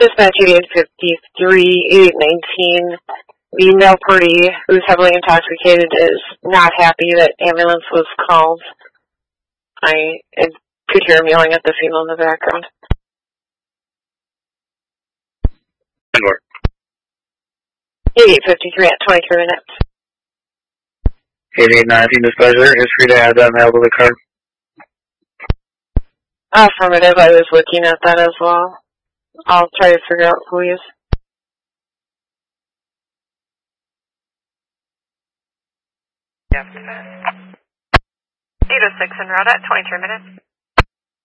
Dispatch 8853, 8819. The male party who's heavily intoxicated is not happy that ambulance was called. I could hear him yelling at the female in the background. 8853 at 23 minutes. 8819 dispatcher is free to add that male to the car. Affirmative, I was looking at that as well. I'll try to figure out who he is. Yep. 806 en route at 23 minutes.